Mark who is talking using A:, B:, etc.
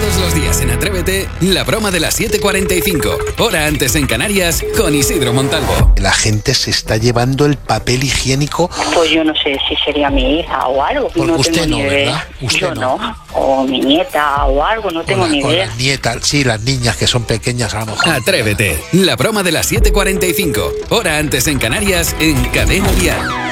A: Todos los días en Atrévete, la broma de las 7:45. Hora antes en Canarias, con Isidro Montalvo.
B: La gente se está llevando el papel higiénico.
C: Pues yo no sé si sería mi hija o algo.
B: Porque
C: no
B: usted
C: tengo
B: no,
C: ni idea.
B: ¿verdad? Usted
C: yo
B: no.
C: no. O mi nieta o algo, no tengo ni
B: O
C: idea.
B: las nietas, sí, las niñas que son pequeñas a lo mejor.
A: Atrévete, la broma de las 7:45. Hora antes en Canarias, en Cadena Dial.